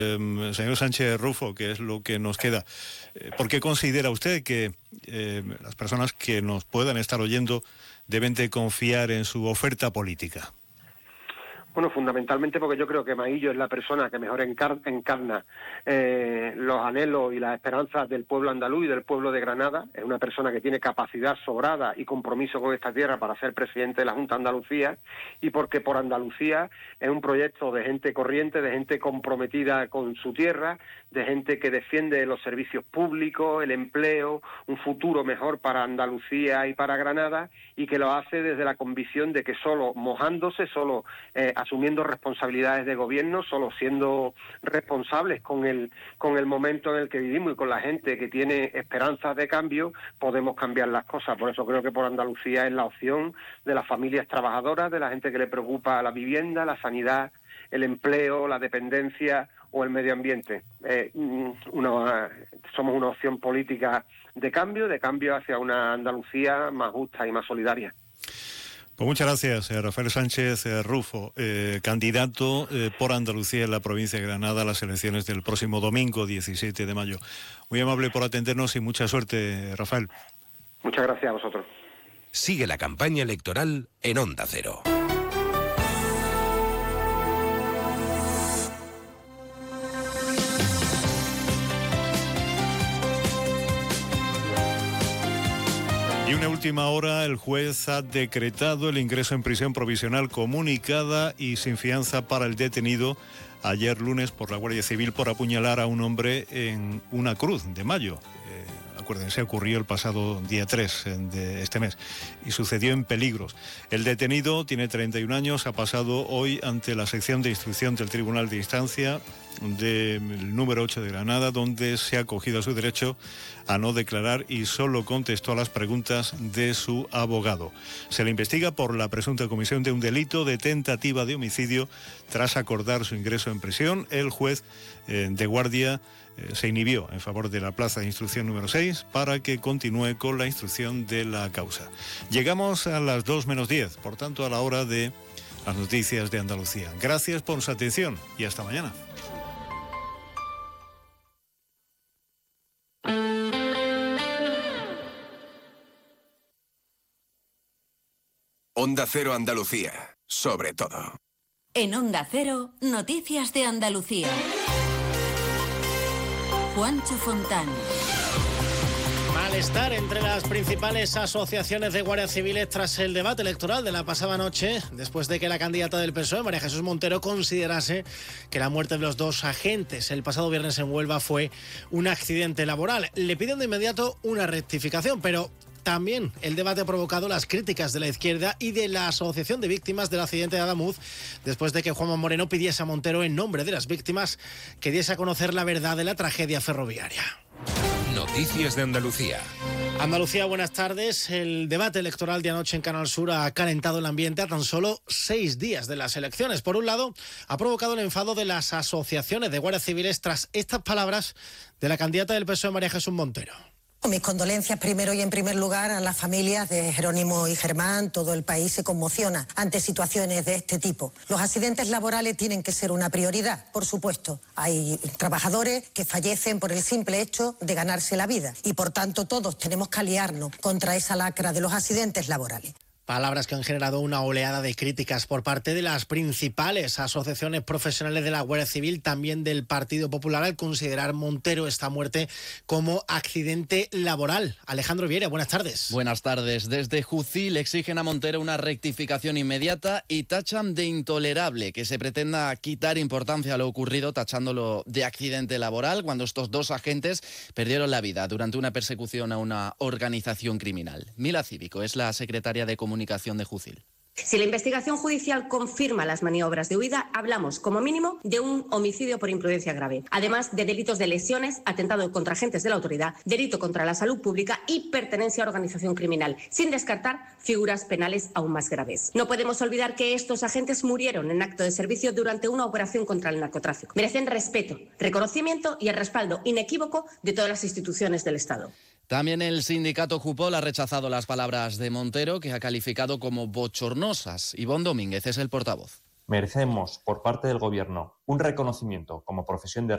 Señor Sánchez Rufo, que es lo que nos queda, ¿por qué considera usted que las personas que nos puedan estar oyendo deben de confiar en su oferta política? Bueno, fundamentalmente porque yo creo que Maillo es la persona que mejor encarna los anhelos y las esperanzas del pueblo andaluz y del pueblo de Granada. Es una persona que tiene capacidad sobrada y compromiso con esta tierra para ser presidente de la Junta de Andalucía, y porque por Andalucía es un proyecto de gente corriente, de gente comprometida con su tierra, de gente que defiende los servicios públicos, el empleo, un futuro mejor para Andalucía y para Granada, y que lo hace desde la convicción de que solo mojándose, solo asumiendo responsabilidades de gobierno, solo siendo responsables con el momento en el que vivimos y con la gente que tiene esperanzas de cambio, podemos cambiar las cosas. Por eso creo que por Andalucía es la opción de las familias trabajadoras, de la gente que le preocupa la vivienda, la sanidad, el empleo, la dependencia o el medio ambiente. Somos una opción política de cambio hacia una Andalucía más justa y más solidaria. Pues muchas gracias, Rafael Sánchez Rufo, candidato por Andalucía en la provincia de Granada a las elecciones del próximo domingo 17 de mayo. Muy amable por atendernos y mucha suerte, Rafael. Muchas gracias a vosotros. Sigue la campaña electoral en Onda Cero. Y una última hora, el juez ha decretado el ingreso en prisión provisional comunicada y sin fianza para el detenido ayer lunes por la Guardia Civil por apuñalar a un hombre en una cruz de Mayo. Acuérdense, ocurrió el pasado día 3 de este mes y sucedió en Peligros. El detenido tiene 31 años, ha pasado hoy ante la sección de instrucción del Tribunal de Instancia del número 8 de Granada, donde se ha acogido a su derecho a no declarar y solo contestó a las preguntas de su abogado. Se le investiga por la presunta comisión de un delito de tentativa de homicidio. Tras acordar su ingreso en prisión, el juez de guardia se inhibió en favor de la plaza de instrucción número 6 para que continúe con la instrucción de la causa. Llegamos a las 2 menos 10, por tanto a la hora de las noticias de Andalucía. Gracias por su atención y hasta mañana. Onda Cero Andalucía, sobre todo. En Onda Cero, noticias de Andalucía. Juancho Fontán. Malestar entre las principales asociaciones de guardias civiles tras el debate electoral de la pasada noche, después de que la candidata del PSOE, María Jesús Montero, considerase que la muerte de los dos agentes el pasado viernes en Huelva fue un accidente laboral. Le piden de inmediato una rectificación, pero también el debate ha provocado las críticas de la izquierda y de la Asociación de Víctimas del Accidente de Adamuz, después de que Juanma Moreno pidiese a Montero, en nombre de las víctimas, que diese a conocer la verdad de la tragedia ferroviaria. Noticias de Andalucía. Andalucía, buenas tardes. El debate electoral de anoche en Canal Sur ha calentado el ambiente a tan solo 6 días de las elecciones. Por un lado, ha provocado el enfado de las asociaciones de guardias civiles tras estas palabras de la candidata del PSOE, María Jesús Montero. Mis condolencias primero y en primer lugar a las familias de Jerónimo y Germán. Todo el país se conmociona ante situaciones de este tipo. Los accidentes laborales tienen que ser una prioridad, por supuesto. Hay trabajadores que fallecen por el simple hecho de ganarse la vida y por tanto todos tenemos que aliarnos contra esa lacra de los accidentes laborales. Palabras que han generado una oleada de críticas por parte de las principales asociaciones profesionales de la Guardia Civil, también del Partido Popular, al considerar Montero esta muerte como accidente laboral. Alejandro Viera, buenas tardes. Buenas tardes. Desde Jucil exigen a Montero una rectificación inmediata y tachan de intolerable que se pretenda quitar importancia a lo ocurrido, tachándolo de accidente laboral, cuando estos dos agentes perdieron la vida durante una persecución a una organización criminal. Mila Cívico es la secretaria de Comunicación de Jucil. Si la investigación judicial confirma las maniobras de huida, hablamos como mínimo de un homicidio por imprudencia grave, además de delitos de lesiones, atentado contra agentes de la autoridad, delito contra la salud pública y pertenencia a organización criminal, sin descartar figuras penales aún más graves. No podemos olvidar que estos agentes murieron en acto de servicio durante una operación contra el narcotráfico. Merecen respeto, reconocimiento y el respaldo inequívoco de todas las instituciones del Estado. También el sindicato Jupol ha rechazado las palabras de Montero, que ha calificado como bochornosas. Ivonne Domínguez es el portavoz. Merecemos, por parte del Gobierno, un reconocimiento como profesión de